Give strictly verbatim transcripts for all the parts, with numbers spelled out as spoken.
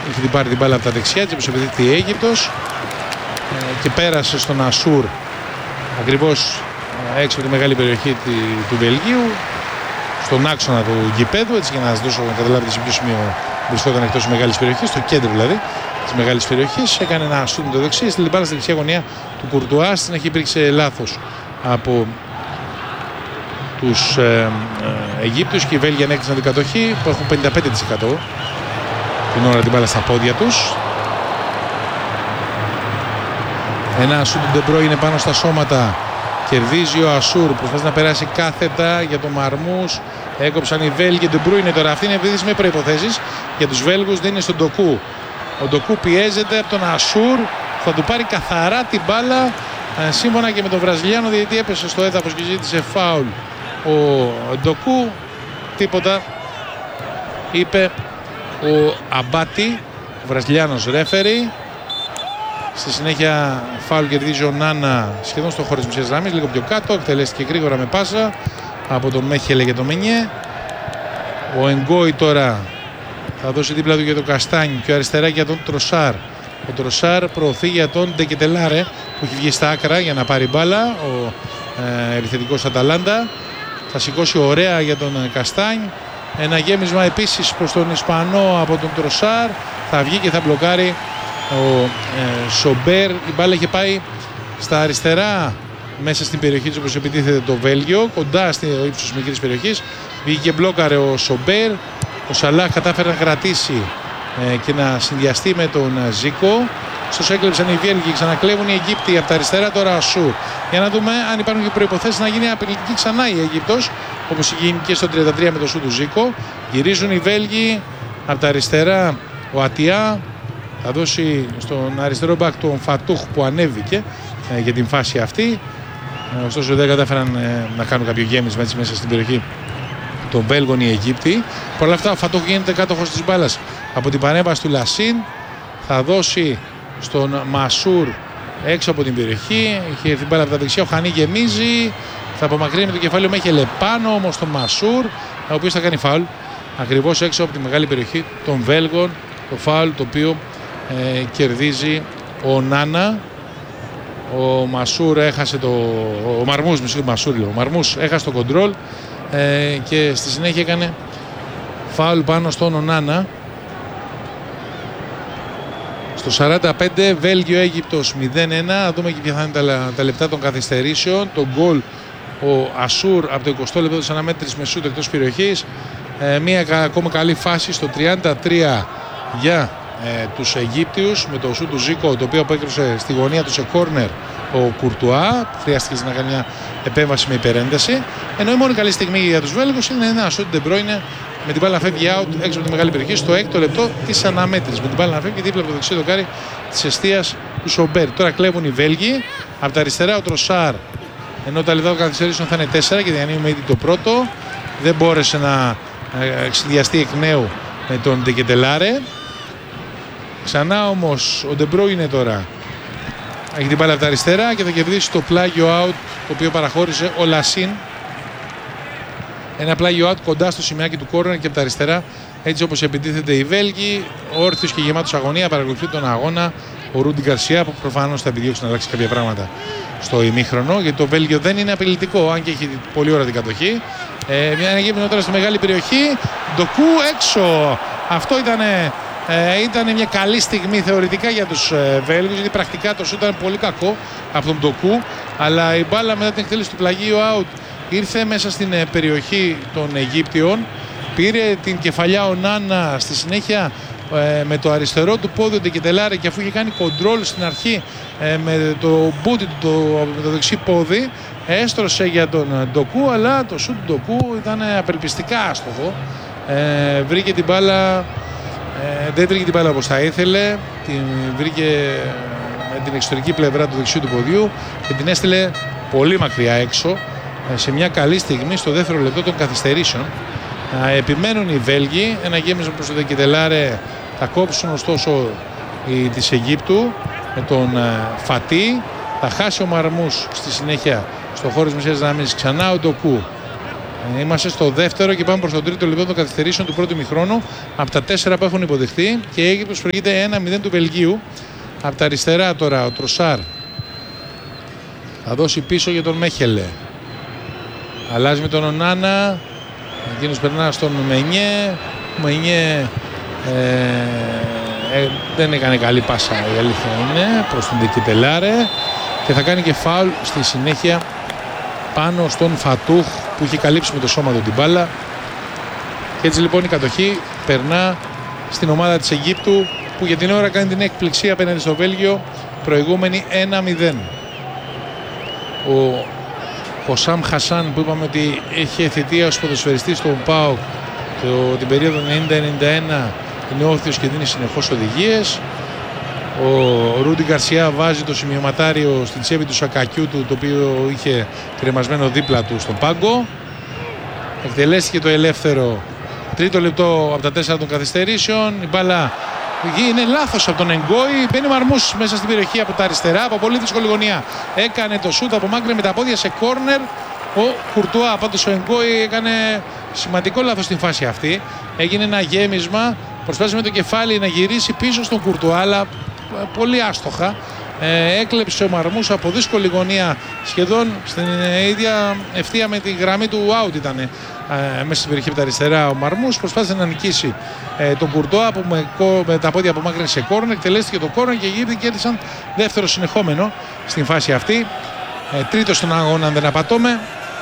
είχε την πάρει την μπάλα από τα δεξιά, έτσι όπως επιδείχθη η Αίγυπτος ε, και πέρασε στον Ασούρ ακριβώς ε, έξω από τη μεγάλη περιοχή τη, του Βελγίου, στον άξονα του γηπέδου, έτσι για να σας δώσω να καταλάβετε σε ποιο σημείο βρισκόταν εκτός της μεγάλης περιοχής, στο κέντρο δηλαδή της μεγάλης περιοχής. Έκανε ένα σούτ με το δεξί, έστειλε την μπάλα στη δεξιά γωνία του Κουρτουά. Στην αρχή υπήρξε λάθος από τους ε, ε, Αιγύπτιους και οι Βέλγοι ανέκτησαν την κατοχή που έχουν πενήντα πέντε τοις εκατό την ώρα την μπάλα στα πόδια τους. Ένα σούτ του Ντεμπρό είναι πάνω στα σώματα, κερδίζει ο Ασούρ, προσπαθεί να περάσει κάθετα για τον Μαρμούς, έκοψαν οι Βέλγοι. Ντεμπρό είναι τώρα, αυτή είναι επίθεση με προϋποθέσεις για τους Βέλγους, δεν είναι στον Ντοκού. Ο Ντοκού πιέζεται από τον Ασούρ, θα του πάρει καθαρά την μπάλα. Ε, σύμφωνα και με τον Βραζιλιάνο διαιτητή έπεσε στο έδαφος και ζήτησε φάουλ ο Ντοκού. Τίποτα είπε ο Αμπάτι, ο Βραζιλιάνος ρέφερι. Στη συνέχεια φάουλ κερδίζει ο Νάνα σχεδόν στο χώρο της μισής γραμμής, λίγο πιο κάτω, εκτελέστηκε γρήγορα με πάσα από τον Μέχελε και τον Μενιέ. Ο Εγκόι τώρα θα δώσει δίπλα του για τον Καστάνι, πιο αριστερά για τον Τροσάρ. Ο Τροσάρ προωθεί για τον Ντεκετελάρε που έχει βγει στα άκρα για να πάρει μπάλα. Ο ε, επιθετικός Αταλάντα θα σηκώσει ωραία για τον Καστάνι. Ένα γέμισμα επίσης προς τον Ισπανό από τον Τροσάρ. Θα βγει και θα μπλοκάρει ο ε, Σομπέρ. Η μπάλα είχε πάει στα αριστερά μέσα στην περιοχή της όπως επιτίθεται το Βέλγιο, κοντά στο ύψος της μικρής περιοχής. Βγήκε και μπλόκαρε ο Σομπέρ. Ο Σαλάχ κατάφερε να κρατήσει ε, και να συνδυαστεί με τον Ζίκο. Στους έκλεψαν οι Βέλγοι, ξανακλέβουν οι Αιγύπτιοι από τα αριστερά, τώρα Ασούρ. Για να δούμε αν υπάρχουν και προϋποθέσεις να γίνει απειλητική ξανά η Αίγυπτος, όπως είχε γίνει και στο τριάντα τρία με το σου του Ζίκο. Γυρίζουν οι Βέλγοι από τα αριστερά. Ο Ατιά θα δώσει στον αριστερό μπακ τον Φατούχ που ανέβηκε ε, για την φάση αυτή. Ε, ωστόσο δεν κατάφεραν ε, να κάνουν κάποιο γέμισμα έτσι μέσα στην περιοχή των Βέλγων οι Αιγύπτιοι. Παρ' όλα αυτά ο Φατούχ γίνεται κάτοχος της μπάλας από την παρέμβαση του Λασίν. Θα δώσει στον Μασούρ έξω από την περιοχή. Είχε έρθει μπάλα από τα δεξιά. Ο Χανί γεμίζει. Θα απομακρύνει με το κεφάλι ο Μέχελε πάνω όμως τον Μασούρ, ο οποίος θα κάνει φάουλ ακριβώς έξω από τη μεγάλη περιοχή των Βέλγων. Το φάουλ το οποίο ε, κερδίζει ο Νάνα. Ο Μασούρ έχασε το. Ο Μαρμούς, μισό Μασούρ, ο Μαρμούς έχασε το κοντρόλ ε, και στη συνέχεια έκανε φάουλ πάνω στον Ονάνα. Στο σαράντα πέντε Βέλγιο-Αίγυπτος μηδέν ένα. Να δούμε και ποια θα είναι τα, τα λεπτά των καθυστερήσεων. Το γκολ ο Ασούρ από το εικοστό λεπτό της αναμέτρησης με σούτ εκτός περιοχής. Ε, μία ακόμα καλή φάση στο τριάντα τρία για ε, τους Αιγύπτιους με το σούτ του Ζίκο, το οποίο απέκρουσε στη γωνία του σε κόρνερ ο Κουρτουά. Χρειάστηκε να κάνει μια επέμβαση με υπερένταση. Ενώ η μόνη καλή στιγμή για τους Βέλγους είναι ένα σούτ Ντεμπρόινε με την μπάλα να φεύγει out έξω από τη μεγάλη περιοχή στο έκτο λεπτό της αναμέτρησης. Με την μπάλα να φεύγει δίπλα από το δεξί δοκάρι της εστίας του Σομπέρ. Τώρα κλέβουν οι Βέλγοι. Από τα αριστερά ο Τροσάρ, ενώ τα λεπτά των καθυστερήσεων θα είναι τέσσερα και διανύουμε ήδη το πρώτο. Δεν μπόρεσε να εξηδιαστεί εκ νέου με τον Ντεκετελάρε. Ξανά όμως ο Ντεμπρό είναι τώρα. Έχει την μπάλα από τα αριστερά και θα κερδίσει το πλάγιο out το οποίο παραχώρησε ο Λασίν. Ένα πλάγιο out κοντά στο σημειάκι του κόρνερ και από τα αριστερά, έτσι όπως επιτίθεται οι Βέλγοι. Όρθιος και γεμάτος αγωνία, παρακολουθεί τον αγώνα ο Ρούντι Γκαρσιά, που προφανώς θα επιδιώξει να αλλάξει κάποια πράγματα στο ημίχρονο, γιατί το Βέλγιο δεν είναι απειλητικό, αν και έχει πολύ ώρα την κατοχή. Ε, μια αναγκαίμενο τώρα στη μεγάλη περιοχή. Ντοκού έξω. Αυτό ήταν, ε, ήταν μια καλή στιγμή θεωρητικά για τους ε, Βέλγους, γιατί πρακτικά το σούτ ήταν πολύ κακό από τον Ντοκού, αλλά η μπάλα μετά την εκτέλεση του πλαγίου out ήρθε μέσα στην ε, περιοχή των Αιγύπτιων. Πήρε την κεφαλιά ο Νάνα, στη συνέχεια ε, με το αριστερό του πόδι ο Ντεκετελάρε, και αφού είχε κάνει κοντρόλ στην αρχή ε, με το μπούτι του, το, με το δεξί πόδι, έστρωσε για τον Ντοκού, αλλά το σούτ του Ντοκού ήταν απελπιστικά άστοχο. Ε, βρήκε την μπάλα, ε, δεν βρήκε την μπάλα όπως θα ήθελε, την βρήκε με την εξωτερική πλευρά του δεξιού του ποδιού και την έστειλε πολύ μακριά έξω, ε, σε μια καλή στιγμή στο δεύτερο λεπτό των καθυστερήσεων. Ε, επιμένουν οι Βέλγοι, ένα γέμισμα προς τον Ντεκετελάρε, θα κόψουν ωστόσο οι της Αιγύπτου με τον ε, Φατί. Θα χάσει ο Μαρμούς στη συνέχεια στο χώρο της μεσαίας γραμμής. Ξανά ο Ντοκού Είμαστε στο δεύτερο και πάμε προς το τρίτο λεπτό των καθυστερήσεων του πρώτου ημιχρόνου. Από τα τέσσερα που έχουν υποδεχθεί και η Αίγυπτος προηγείται ένα μηδέν του Βελγίου. Από τα αριστερά τώρα ο Τροσάρ θα δώσει πίσω για τον Μέχελε. Αλλάζει με τον Ονάνα. Εκείνος περνά στον Μενιέ. Μενιέ ε, ε, δεν έκανε καλή πάσα, η αλήθεια είναι, προς τον Ντεκετελάρε. Και θα κάνει και φάουλ στη συνέχεια πάνω στον Φατούχ που είχε καλύψει με το σώμα του την μπάλα. Και έτσι λοιπόν η κατοχή περνά στην ομάδα της Αιγύπτου που για την ώρα κάνει την έκπληξη απέναντι στο Βέλγιο, προηγούμενη ένα μηδέν. Ο Χωσάμ Χασάν που είπαμε ότι έχει θητεία ως ποδοσφαιριστής στον ΠΑΟΚ το, την περίοδο ενενήντα ενενήντα ένα, είναι όρθιος και δίνει συνεχώς οδηγίες. Ο Ρούντι Γκαρσιά βάζει το σημειωματάριο στην τσέπη του Σακακιού του, το οποίο είχε κρεμασμένο δίπλα του στον πάγκο. Εκτελέστηκε το ελεύθερο τρίτο λεπτό από τα τέσσερα των καθυστερήσεων. Η μπάλα είναι λάθος από τον Εγκόη. Μπαίνει ο Μαρμούς μέσα στην περιοχή από τα αριστερά, από πολύ δύσκολη γωνία. Έκανε το σούτ από μάκρυ με τα πόδια σε κόρνερ. Ο Κουρτουά, πάντως ο Εγκόη έκανε σημαντικό λάθος στην φάση αυτή. Έγινε ένα γέμισμα. Προσπάθησε με το κεφάλι να γυρίσει πίσω στον Κουρτουά, αλλά πολύ άστοχα. Ε, έκλεψε ο Μαρμούς από δύσκολη γωνία, σχεδόν στην ίδια ευθεία με τη γραμμή του out ήταν ε, μέσα στην περιοχή από τα αριστερά ο Μαρμούς. Προσπάθησε να νικήσει ε, τον Κουρτουά που με, με τα πόδια απομάκρυνε σε κόρνερ. Εκτελέστηκε το κόρνερ και οι Αιγύπτιοι κέρδισαν δεύτερο συνεχόμενο στην φάση αυτή. Ε, τρίτο στον αγώνα, αν δεν απατώμε.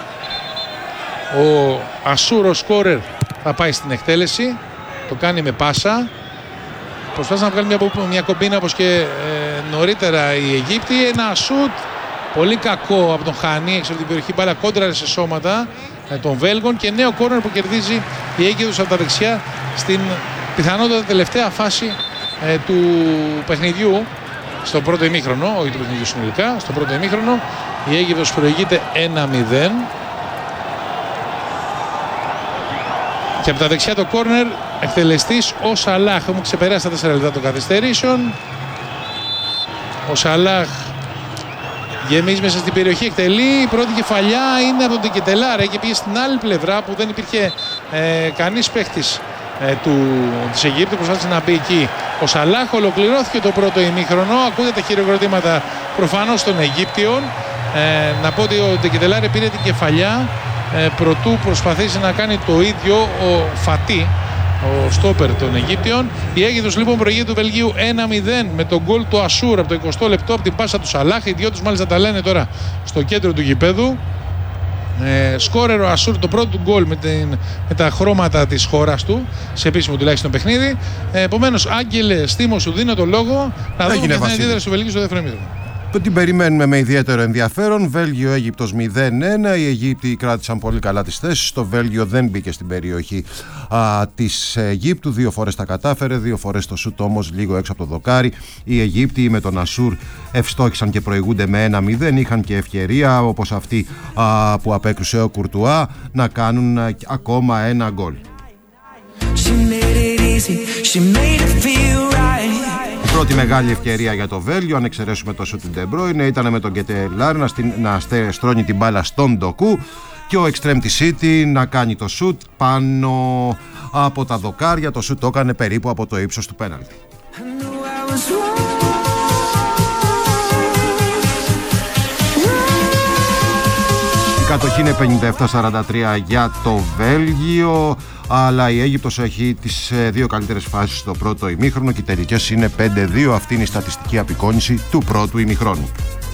Ο Ασούρο σκόρερ θα πάει στην εκτέλεση. Το κάνει με πάσα. Προσπάθησε να βγάλει μια, μια κομπίνα όπως και ε, νωρίτερα οι Αιγύπτιοι. Ένα σουτ πολύ κακό από τον Χανί έξω από την περιοχή. Μπάλα κόντραρε σε σώματα ε, των Βέλγων. Και νέο κόρνερ που κερδίζει η Αίγυπτος από τα δεξιά στην πιθανότατα τελευταία φάση ε, του παιχνιδιού. Στο πρώτο ημίχρονο, όχι του παιχνιδιού συνολικά. Στο πρώτο ημίχρονο η Αίγυπτος προηγείται ένα μηδέν. Και από τα δεξιά το κόρνερ εκτελεστής ο Σαλάχ. Έχουμε ξεπεράσει τα τέσσερα λεπτά των καθυστερήσεων. Ο Σαλάχ γεμίζει μέσα στην περιοχή, εκτελεί. Η πρώτη κεφαλιά είναι από τον Ντεκετελάρε και πήγε στην άλλη πλευρά που δεν υπήρχε ε, κανείς παίχτης ε, του, της Αιγύπτου. Προσπάθησε να μπει εκεί ο Σαλάχ. Ολοκληρώθηκε το πρώτο ημίχρονο. Ακούτε τα χειροκροτήματα προφανώς των Αιγύπτιων. Ε, να πω ότι ο Ντεκετελάρε πήρε την κεφαλιά ε, προτού προσπαθήσει να κάνει το ίδιο ο Φατί, ο στόπερ των Αιγύπτιων. Η Αίγυπτος λοιπόν προηγείται του Βελγίου ένα μηδέν με τον γκολ του Ασούρ από το εικοστό λεπτό από την πάσα του Σαλάχ. Οι δυο τους μάλιστα τα λένε τώρα στο κέντρο του γηπέδου. Ε, σκόρερ ο Ασούρ το πρώτο του γκολ με, με τα χρώματα της χώρας του, σε επίσημο τουλάχιστον παιχνίδι. Ε, Επομένως, Άγγελε, Στίμο, σου δίνω το λόγο να δούμε ποια θα είναι η αντίδραση του Βελγίου στο δεύτερο ημίχρονο. Την περιμένουμε με ιδιαίτερο ενδιαφέρον. Βέλγιο-Αίγυπτος μηδέν ένα. Οι Αιγύπτιοι κράτησαν πολύ καλά τις θέσεις. Το Βέλγιο δεν μπήκε στην περιοχή α, της Αιγύπτου. Δύο φορές τα κατάφερε, δύο φορές το σουτ όμως λίγο έξω από το δοκάρι. Οι Αιγύπτιοι με τον Ασούρ ευστόχησαν και προηγούνται με ένα μηδέν. Είχαν και ευκαιρία όπως αυτή α, που απέκρουσε ο Κουρτουά να κάνουν α, ακόμα ένα γκολ. Η πρώτη μεγάλη ευκαιρία για το Βέλγιο, αν εξαιρέσουμε το σουτ του Ντε Μπρόινε, ήταν με τον Ντεκετελάρε να, να στρώνει την μπάλα στον Ντοκού και ο Extreme της City να κάνει το σουτ πάνω από τα δοκάρια. Το σουτ το έκανε περίπου από το ύψος του πέναλτι. Η κατοχή είναι πενήντα επτά σαράντα τρία για το Βέλγιο, αλλά η Αίγυπτος έχει τις δύο καλύτερες φάσεις στο πρώτο ημίχρονο και οι τελικές είναι πέντε δύο. Αυτή είναι η στατιστική απεικόνηση του πρώτου ημιχρόνου.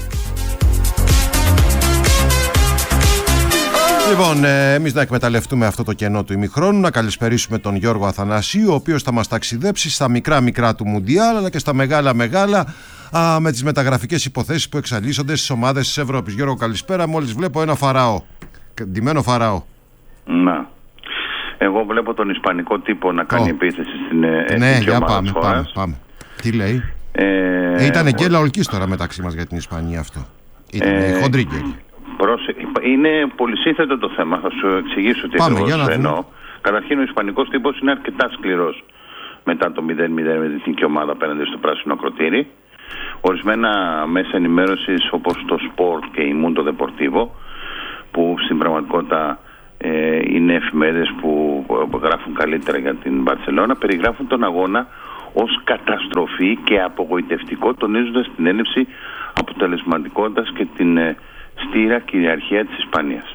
Λοιπόν, εμείς να εκμεταλλευτούμε αυτό το κενό του ημιχρόνου, να καλησπερίσουμε τον Γιώργο Αθανασίου, ο οποίος θα μας ταξιδέψει στα μικρά μικρά του Μουντιάλ, αλλά και στα μεγάλα μεγάλα α, με τις μεταγραφικές υποθέσεις που εξαλίσσονται στις ομάδες της Ευρώπης. Γιώργο, καλησπέρα. Μόλις βλέπω ένα φαραώ, ντυμένο φαραώ. Να. Εγώ βλέπω τον ισπανικό τύπο να κάνει oh. επίθεση στην εθνική ναι, για ομάδα πάμε, της χώρας. πάμε, πάμε. Τι λέει? Ε, ε, ήταν γκέλα ολκής τώρα μεταξύ μας για την Ισπανία αυτό. Ήταν ε, χοντρή γκέλα. Είναι πολυσύνθετο το θέμα, θα σου εξηγήσω τι ακριβώς εννοώ. Καταρχήν ο ισπανικός τύπος είναι αρκετά σκληρός μετά το μηδέν μηδέν με την εθνική ομάδα απέναντι στο πράσινο ακροτήρι. Ορισμένα μέσα ενημέρωσης όπως το Sport και η Mundo Deportivo, που στην πραγματικότητα ε, είναι εφημερίδες που, που γράφουν καλύτερα για την Μπαρσελόνα, περιγράφουν τον αγώνα ως καταστροφή και απογοητευτικό, τονίζοντας την έλλειψη αποτελεσματικότητας και την ε, στήρα κυριαρχία της Ισπανίας.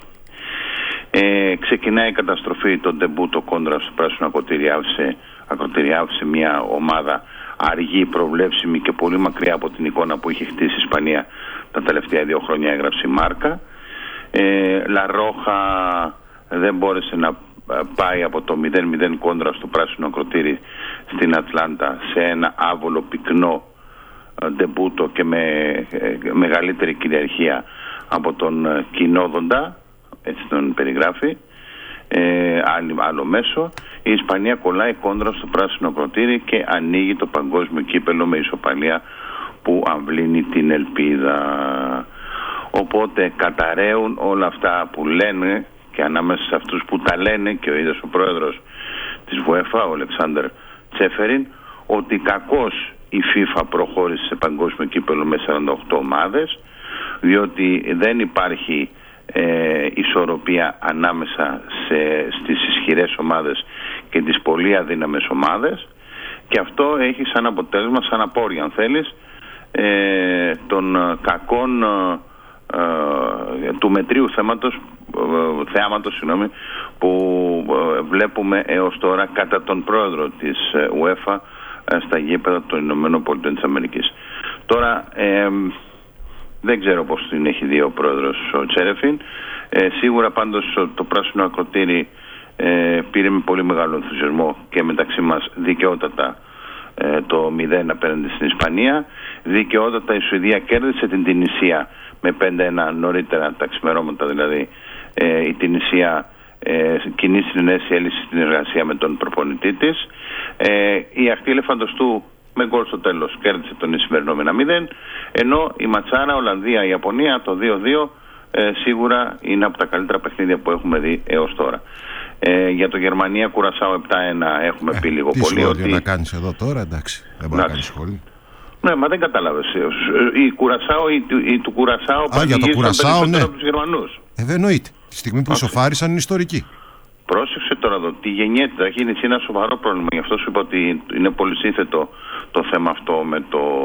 Ε, ξεκινάει η καταστροφή, το ντεμπούτο κόντρα στο πράσινο ακροτήρι, άφησε μια ομάδα αργή, προβλέψιμη και πολύ μακριά από την εικόνα που είχε χτίσει η Ισπανία τα τελευταία δύο χρόνια, έγραψε η Μάρκα. Ε, Λαρόχα δεν μπόρεσε να πάει από το μηδέν μηδέν κόντρα στο πράσινο ακροτήρι στην Ατλάντα σε ένα άβολο πυκνό ντεμπούτο και με ε, μεγαλύτερη κυριαρχία από τον κοινόδοντα, έτσι τον περιγράφει, ε, άλλο μέσο. Η Ισπανία κολλάει κόντρα στο πράσινο ακροτήρι και ανοίγει το παγκόσμιο κύπελο με ισοπαλία που αμβλύνει την ελπίδα. Οπότε καταραίουν όλα αυτά που λένε, και ανάμεσα σε αυτούς που τα λένε και ο ίδιος ο πρόεδρος της UEFA, ο Αλεξάνδερ Τσέφεριν, ότι κακώς η FIFA προχώρησε σε παγκόσμιο κύπελο με σαράντα οκτώ ομάδες, διότι δεν υπάρχει ε, ισορροπία ανάμεσα σε, στις ισχυρές ομάδες και τις πολύ αδύναμες ομάδες, και αυτό έχει σαν αποτέλεσμα, σαν απόρρια αν θέλεις, ε, των κακών ε, του μετρίου θέματος, ε, θεάματος συγγνώμη, που ε, βλέπουμε έως τώρα κατά τον πρόεδρο της ε, UEFA ε, στα γήπεδα των Ηνωμένων Πολιτειών της Αμερικής. Τώρα ε, δεν ξέρω πώς την έχει δει ο πρόεδρος ο Τσέρεφιν. Ε, σίγουρα πάντως το πράσινο ακροτήρι ε, πήρε με πολύ μεγάλο ενθουσιασμό και μεταξύ μας δικαιότατα ε, το μηδέν απέναντι στην Ισπανία. Δικαιότατα η Σουηδία κέρδισε την Τινησία με πέντε ένα νωρίτερα, τα ξημερώματα δηλαδή. Ε, η Τινησία ε, κοινή συνενέση έλυσε την εργασία με τον προπονητή της. Ε, η Αχτή Ελεφαντοστού με γκολ στο τέλος κέρδισε τον Ισημερινό με ένα μηδέν, ενώ η ματσάρα Ολλανδία, Ιαπωνία, το δύο δύο ε, σίγουρα είναι από τα καλύτερα παιχνίδια που έχουμε δει έως τώρα. Ε, για το Γερμανία Κουρασάο επτά ένα έχουμε ε, πει λίγο τι πολύ. Τι να κάνεις εδώ τώρα, εντάξει, δεν μπορεί να κάνεις σχόλιο. Ναι, μα δεν κατάλαβες. Η Κουρασάο, η, η, η του Κουρασάο πανηγύρισαν περισσότερο ναι. από τους Γερμανούς. Ε, δεν εννοείται. Τη στιγμή που ισοφάρισαν είναι ιστορική. Πρόσεξε τώρα εδώ, τι γεννιέται, έχει είναι ένα σοβαρό πρόβλημα. Γι' αυτό σου είπα ότι είναι πολύ σύνθετο το θέμα αυτό με το,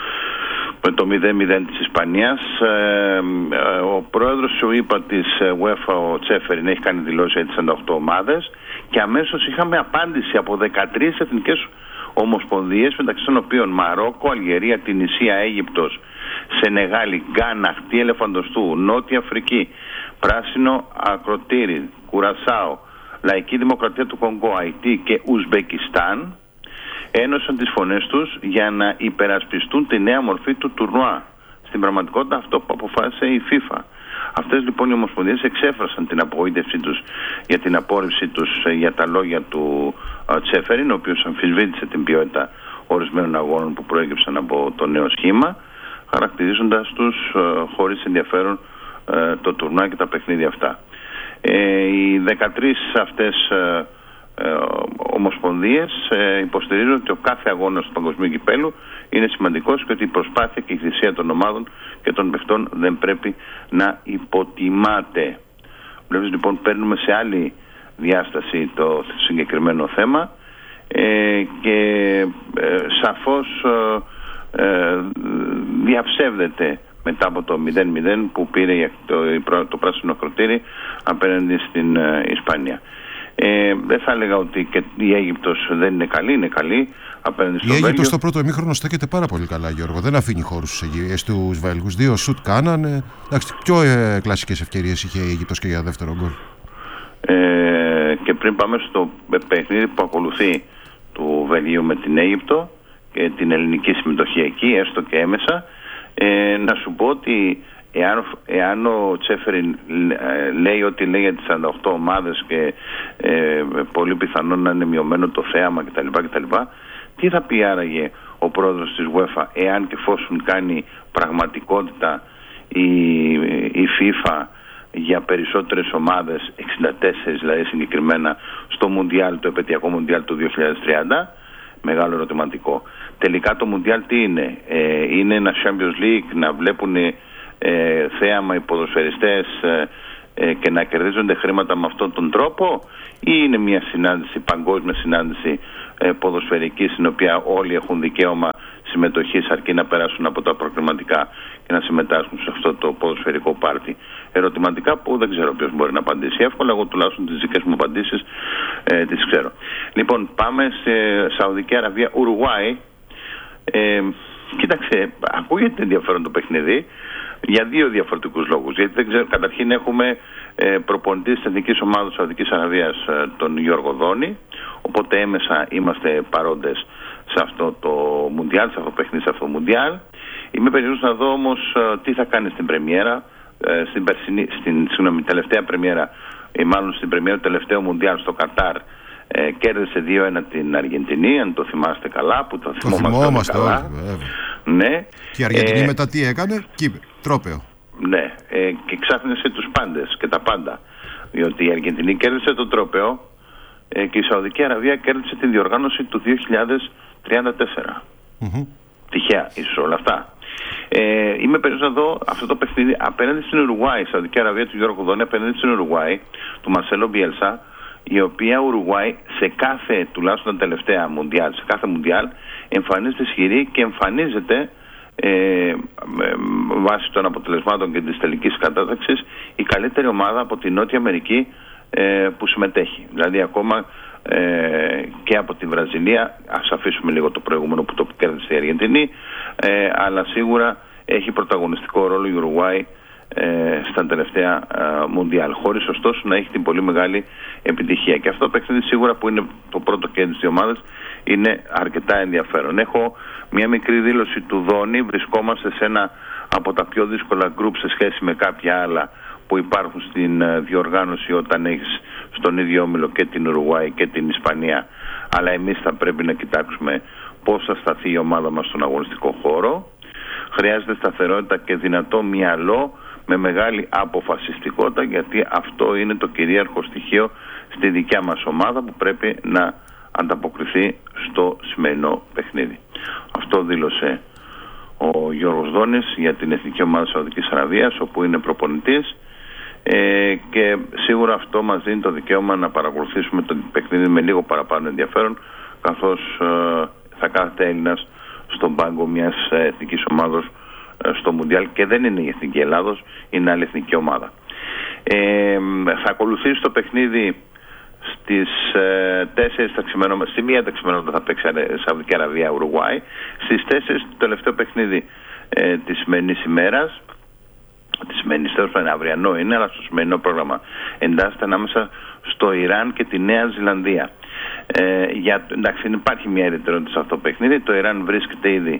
με το μηδέν μηδέν της Ισπανίας. Ε, ε, ο πρόεδρος σου είπα της UEFA, ο Τσέφεριν, έχει κάνει δηλώσεις για τις σαράντα οκτώ ομάδες και αμέσως είχαμε απάντηση από δεκατρείς εθνικές ομοσπονδίες, μεταξύ των οποίων Μαρόκο, Αλγερία, Τινησία, Αίγυπτος, Σενεγάλη, Γκάνα, Αχτή Ελεφαντοστού, Νότια Αφρική, Πράσινο Ακροτήρι, Κουρασάο, Λαϊκή Δημοκρατία του Κονγκό, Αϊτή και Ουσμπεκιστάν, ένωσαν τις φωνές τους για να υπερασπιστούν τη νέα μορφή του τουρνουά. Στην πραγματικότητα αυτό που αποφάσισε η FIFA. Αυτές λοιπόν οι ομοσπονδίες εξέφρασαν την απογοήτευσή τους για την απόρριψή τους για τα λόγια του Τσέφεριν, ο οποίος αμφισβήτησε την ποιότητα ορισμένων αγώνων που προέκυψαν από το νέο σχήμα, χαρακτηρίζοντας τους χωρίς ενδιαφέρον το τουρνουά και τα παιχνίδια αυτά. Ε, οι δεκατρείς αυτές ε, ε, ομοσπονδίες ε, υποστηρίζουν ότι ο κάθε αγώνας του παγκοσμίου κυπέλου είναι σημαντικός και ότι η προσπάθεια και η θυσία των ομάδων και των παιχτών δεν πρέπει να υποτιμάται. Βλέπεις λοιπόν, παίρνουμε σε άλλη διάσταση το συγκεκριμένο θέμα ε, και ε, σαφώς ε, ε, διαψεύδεται μετά από το μηδέν μηδέν που πήρε το, το πράσινο ακροτήρι απέναντι στην ε, Ισπανία. Ε, δεν θα έλεγα ότι και η Αίγυπτος δεν είναι καλή, είναι καλή απέναντι στο Βέλγιο. Η Αίγυπτος στο πρώτο ημίχρονο στέκεται πάρα πολύ καλά, Γιώργο. Δεν αφήνει χώρους στους Βέλγους. Δύο σουτ κάνανε. Εντάξει, πιο ε, κλασικές ευκαιρίες είχε η Αίγυπτος και για δεύτερο γκολ. Ε, και πριν πάμε στο παιχνίδι που ακολουθεί του Βελγίου με την Αίγυπτο και την ελληνική συμμετοχή εκεί, έστω και έμεσα, Ε, να σου πω ότι εάν, εάν ο Τσέφεριν ε, λέει ότι λέει για τις σαράντα οκτώ ομάδες και ε, πολύ πιθανόν να είναι μειωμένο το θέαμα κτλ, κτλ, τι θα πει άραγε ο πρόεδρος της UEFA εάν και εφόσον κάνει πραγματικότητα η, η FIFA για περισσότερες ομάδες, εξήντα τέσσερις δηλαδή συγκεκριμένα, στο Μουντιάλ, το επαιτειακό Μουντιάλ του δύο χιλιάδες τριάντα. Μεγάλο ερωτηματικό. Τελικά το Μουντιάλ τι είναι? Ε, είναι ένα Champions League, να βλέπουν ε, θέαμα οι ποδοσφαιριστές ε, ε, και να κερδίζονται χρήματα με αυτόν τον τρόπο, ή είναι μια συνάντηση, παγκόσμια συνάντηση ε, ποδοσφαιρική, στην οποία όλοι έχουν δικαίωμα συμμετοχής αρκεί να περάσουν από τα προκριματικά και να συμμετάσχουν σε αυτό το ποδοσφαιρικό πάρτι? Ερωτηματικά που δεν ξέρω ποιος μπορεί να απαντήσει εύκολα. Εγώ τουλάχιστον τις δικές μου απαντήσεις ε, τις ξέρω. Λοιπόν, πάμε σε Σαουδική Αραβία, Ουρουγουάη. Ε, κοίταξε, ακούγεται ενδιαφέρον το παιχνίδι για δύο διαφορετικούς λόγους. Γιατί δεν ξέρω, καταρχήν έχουμε ε, προπονητή της εθνικής ομάδας Σαουδικής Αραβίας, ε, τον Γιώργο Δόνη, οπότε έμεσα είμαστε παρόντες σε αυτό το Μουντιάλ, σε αυτό το παιχνίδι, σε αυτό το Μουντιάλ. Είμαι περίεργος να δω όμως ε, τι θα κάνει στην πρεμιέρα, ε, στην, περσινή, στην συγγνώμη, τελευταία πρεμιέρα, ή μάλλον στην πρεμιέρα του τελευταίου Μουντιάλ στο Κατάρ. Ε, κέρδισε δύο ένα την Αργεντινή, αν το θυμάστε καλά, που το, το θυμόμαστε όλοι, ναι. Και η Αργεντινή ε, μετά τι έκανε? Κύπε, τρόπαιο. Ναι, ε, και ξάφνησε τους πάντες και τα πάντα. Διότι η Αργεντινή κέρδισε το τρόπαιο ε, και η Σαουδική Αραβία κέρδισε την διοργάνωση του δύο χιλιάδες τριάντα τέσσερα. Mm-hmm. Τυχαία ίσως όλα αυτά. Ε, είμαι περίπου να δω αυτό το παιχνίδι απέναντι στην Ουρουγουάη, η Σαουδική Αραβία του Γιώργου Δόνη απέναντι στην Ουρουγουάη του Μαρσέλο Μπιέλσα, η οποία Ουρουγουάη σε κάθε, τουλάχιστον τα τελευταία Μουντιάλ, σε κάθε Μουντιάλ εμφανίζεται ισχυρή και εμφανίζεται ε, βάσει των αποτελεσμάτων και της τελικής κατάταξης η καλύτερη ομάδα από τη Νότια Αμερική ε, που συμμετέχει. Δηλαδή ακόμα ε, και από τη Βραζιλία, ας αφήσουμε λίγο το προηγούμενο που το κέρδισε η Αργεντινή, ε, αλλά σίγουρα έχει πρωταγωνιστικό ρόλο η Ουρουγουάη Ε, στα τελευταία ε, Μουντιάλ, χωρίς ωστόσο να έχει την πολύ μεγάλη επιτυχία. Και αυτό το παιχνίδι σίγουρα που είναι το πρώτο κέντρο της ομάδας είναι αρκετά ενδιαφέρον. Έχω μια μικρή δήλωση του Δόνη. Βρισκόμαστε σε ένα από τα πιο δύσκολα γκρουπ σε σχέση με κάποια άλλα που υπάρχουν στην ε, διοργάνωση, όταν έχεις στον ίδιο όμιλο και την Ουρουγουάη και την Ισπανία, αλλά εμείς θα πρέπει να κοιτάξουμε πώς θα σταθεί η ομάδα μας στον αγωνιστικό χώρο. Χρειάζεται σταθερότητα και δυνατό μυαλό με μεγάλη αποφασιστικότητα, γιατί αυτό είναι το κυρίαρχο στοιχείο στη δικιά μας ομάδα που πρέπει να ανταποκριθεί στο σημερινό παιχνίδι. Αυτό δήλωσε ο Γιώργος Δόνης για την Εθνική Ομάδα Σαουδικής Αραβίας, όπου είναι προπονητής, ε, και σίγουρα αυτό μας δίνει το δικαίωμα να παρακολουθήσουμε το παιχνίδι με λίγο παραπάνω ενδιαφέρον, καθώς ε, θα κάθεται Έλληνας στον πάγκο μιας εθνικής ομάδος στο Μουντιάλ, και δεν είναι η Εθνική Ελλάδος, είναι άλλη εθνική ομάδα. Ε, θα ακολουθήσει το παιχνίδι στις ε, τέσσερις τα ξημερώματα, στη μία τα ξημερώματα θα παίξει Σαουδική Αραβία Ουρουγουάη, στις τέσσερις το τελευταίο παιχνίδι ε, της σημερινής ημέρας, της σημερινής τέλος πάντων αυριανό είναι, αλλά στο σημερινό πρόγραμμα εντάσσεται ανάμεσα στο Ιράν και τη Νέα Ζηλανδία. Ε, για, εντάξει, υπάρχει μια ιδιαιτερότητα σε αυτό το παιχνίδι. Το Ιράν βρίσκεται ήδη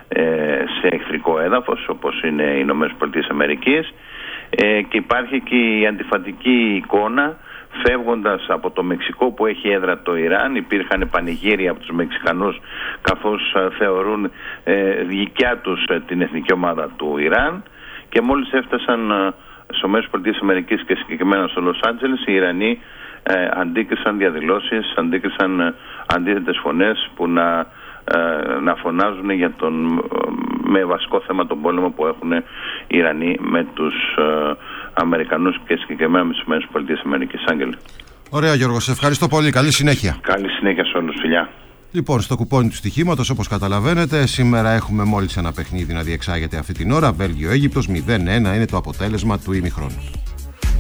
σε εχθρικό έδαφος, όπως είναι οι Ηνωμένες Πολιτείες Αμερικής, ε, και υπάρχει και η αντιφατική εικόνα φεύγοντας από το Μεξικό που έχει έδρα το Ιράν. Υπήρχαν πανηγύρια από τους Μεξικανούς, καθώς ε, θεωρούν ε, δικιά τους ε, την εθνική ομάδα του Ιράν, και μόλις έφτασαν ε, στις Ηνωμένες Πολιτείες Αμερικής και συγκεκριμένα στο Λος Άντζελες, οι Ιρανοί ε, αντίκρισαν διαδηλώσεις, αντίκρισαν ε, αντίθετες φωνές που να να φωνάζουν για τον, με βασικό θέμα τον πόλεμο που έχουν οι Ιρανοί με τους ε, Αμερικανούς και συγκεκριμένα με τις ΗΠΑ. Άγγελε. Ωραία Γιώργο, σε ευχαριστώ πολύ. Καλή συνέχεια. Καλή συνέχεια σε όλους, φιλιά. Λοιπόν, στο κουπόνι του στοιχήματος, όπως καταλαβαίνετε, σήμερα έχουμε μόλις ένα παιχνίδι να διεξάγεται αυτή την ώρα. Βέλγιο-Αίγυπτος μηδέν ένα είναι το αποτέλεσμα του ημιχρόνου.